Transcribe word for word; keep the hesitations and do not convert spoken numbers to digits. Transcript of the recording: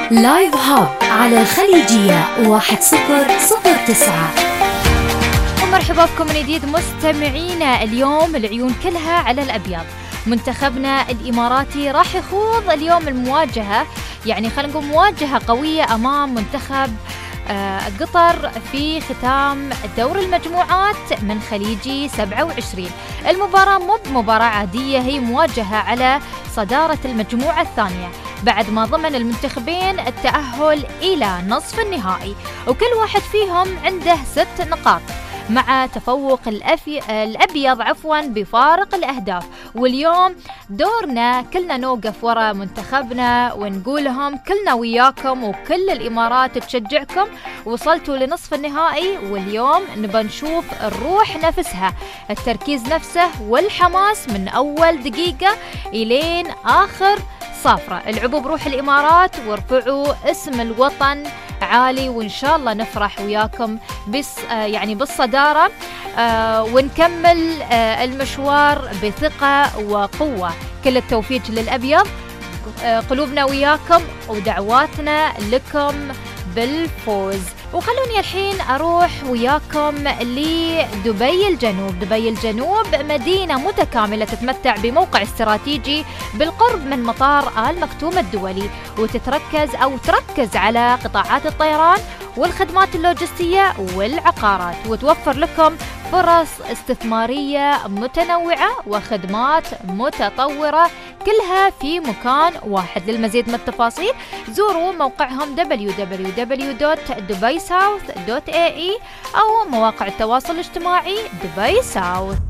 لايف هاب على الخليجية واحد صفر صفر تسعة. ومرحبا بكم من جديد مستمعينا. اليوم العيون كلها على الأبيض. منتخبنا الإماراتي راح يخوض اليوم المواجهة، يعني خلينا نقول مواجهة قوية أمام منتخب آه قطر في ختام دور المجموعات من خليجي سبعة وعشرين. المباراة مو بمباراة عادية، هي مواجهة على صدارة المجموعة الثانية بعد ما ضمن المنتخبين التأهل إلى نصف النهائي، وكل واحد فيهم عنده ست نقاط مع تفوق الأفي... الأبيض عفوا بفارق الأهداف. واليوم دورنا كلنا نوقف وراء منتخبنا ونقول لهم كلنا وياكم وكل الإمارات تشجعكم، وصلتوا لنصف النهائي. واليوم نبى نشوف الروح نفسها، التركيز نفسه والحماس من أول دقيقة إلين آخر صافرة. العبوا بروح الإمارات وارفعوا اسم الوطن عالي، وإن شاء الله نفرح وياكم بس آه يعني بالصدارة آه ونكمل آه المشوار بثقة وقوة. كل التوفيق للأبيض، آه قلوبنا وياكم ودعواتنا لكم بالفوز. وخلوني الحين أروح وياكم لدبي الجنوب. دبي الجنوب مدينة متكاملة تتمتع بموقع استراتيجي بالقرب من مطار آل مكتوم الدولي، وتتركز أو تركز على قطاعات الطيران والخدمات اللوجستية والعقارات، وتوفر لكم فرص استثمارية متنوعة وخدمات متطورة كلها في مكان واحد. للمزيد من التفاصيل زوروا موقعهم دبليو دبليو دبليو دوت دبي ساوث دوت إيه إي أو مواقع التواصل الاجتماعي دبي ساوث.